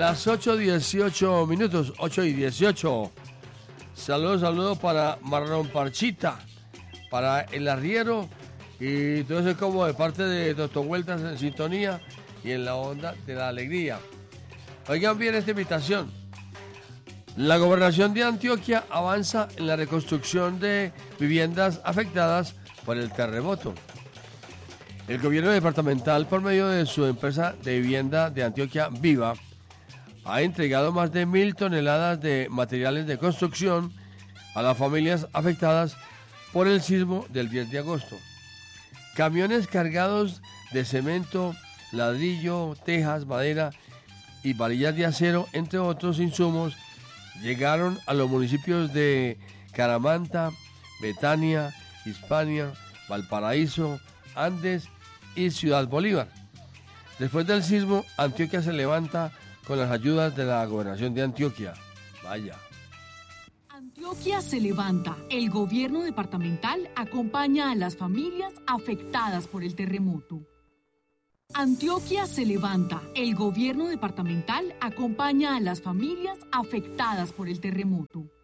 Las 8:18, 8:18. Saludos para Marrón Parchita, para el arriero y todo eso como de parte de Toto Vueltas en sintonía y en la onda de la alegría. Oigan bien esta invitación. La gobernación de Antioquia avanza en la reconstrucción de viviendas afectadas por el terremoto. El gobierno departamental, por medio de su empresa de vivienda de Antioquia Viva, ha entregado más de 1.000 toneladas de materiales de construcción a las familias afectadas por el sismo del 10 de agosto. Camiones cargados de cemento, ladrillo, tejas, madera y varillas de acero, entre otros insumos, llegaron a los municipios de Caramanta, Betania, Hispania, Valparaíso, Andes y Ciudad Bolívar. Después del sismo, Antioquia se levanta con las ayudas de la gobernación de Antioquia. Vaya. Antioquia se levanta. El gobierno departamental acompaña a las familias afectadas por el terremoto. Antioquia se levanta. El gobierno departamental acompaña a las familias afectadas por el terremoto.